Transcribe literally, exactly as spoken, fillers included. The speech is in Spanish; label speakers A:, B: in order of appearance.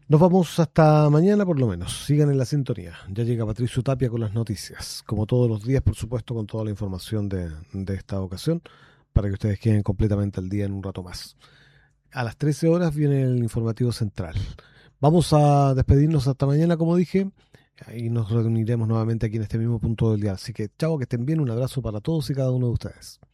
A: Nos vamos hasta mañana por lo menos. Sigan en la sintonía. Ya llega Patricio Tapia con las noticias. Como todos los días, por supuesto, con toda la información de, de esta ocasión, para que ustedes queden completamente al día en un rato más. A las trece horas viene el informativo central. Vamos a despedirnos hasta mañana, como dije, y nos reuniremos nuevamente aquí en este mismo punto del día. Así que chao, que estén bien, un abrazo para todos y cada uno de ustedes.